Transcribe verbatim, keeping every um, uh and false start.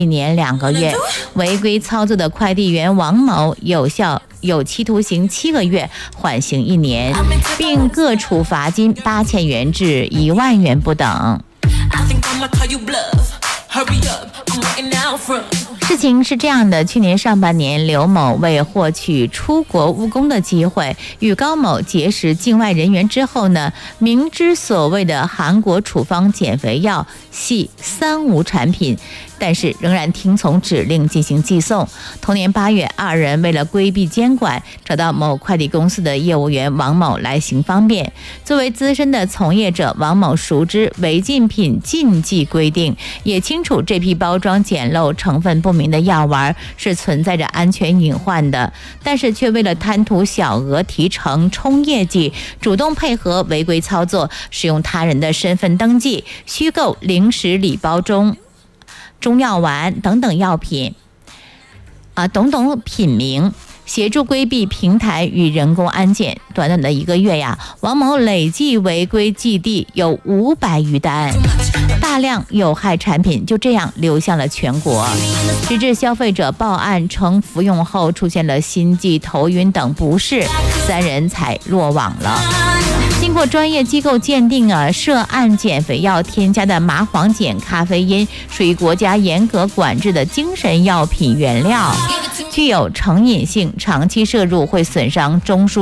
一年两个月，违规操作的快递员王某有效有期徒刑七个月，缓刑一年，并各处罚金八千元至一万元不等。事情是这样的，去年上半年，刘某为获取出国务工的机会，与高某结识境外人员之后呢，明知所谓的韩国处方减肥药系三无产品，但是仍然听从指令进行寄送。同年八月，二人为了规避监管，找到某快递公司的业务员王某来行方便。作为资深的从业者，王某熟知违禁品禁忌规定，也清楚这批包装简陋、成分不明的药丸是存在着安全隐患的，但是却为了贪图小额提成、冲业绩，主动配合违规操作，使用他人的身份登记，虚构零食礼包中中药丸等等药品啊，等等品名，协助规避平台与人工安检。短短的一个月呀，王某累计违规寄递有五百余单，大量有害产品就这样流向了全国，直至消费者报案称服用后出现了心悸、头晕等不适，三人才落网了。经过专业机构鉴定啊，涉案减肥药添加的麻黄碱咖啡因属于国家严格管制的精神药品原料，具有成瘾性，长期摄入会损伤中枢